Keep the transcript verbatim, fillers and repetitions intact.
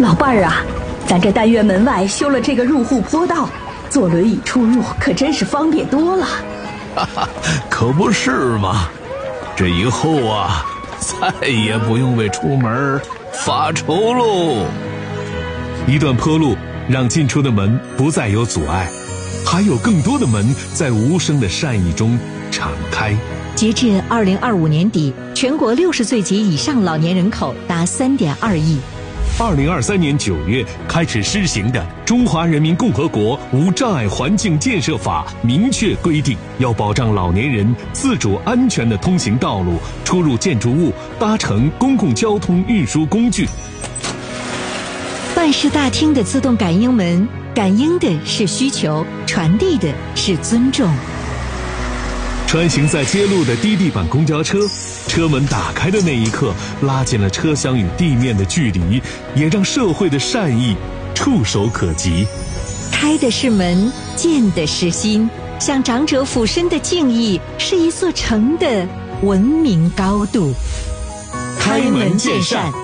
老伴儿啊，咱这单元门外修了这个入户坡道，坐轮椅出入可真是方便多了。 哈哈，可不是嘛！这以后啊，再也不用为出门发愁喽。 一段坡路让进出的门不再有阻碍，还有更多的门在无声的善意中敞开。 截至二零二五年底，全国六十岁及以上老年人口达三点二亿。 二零二三年九月开始施行的《中华人民共和国无障碍环境建设法》明确规定，要保障老年人自主安全的通行道路、出入建筑物、搭乘公共交通运输工具。 办事大厅的自动感应门，感应的是需求，传递的是尊重。 穿行在街路的低地板公交车，车门打开的那一刻，拉近了车厢与地面的距离，也让社会的善意触手可及。 开的是门，见的是心，向长者俯身的敬意，是一座城的文明高度。 开门见山。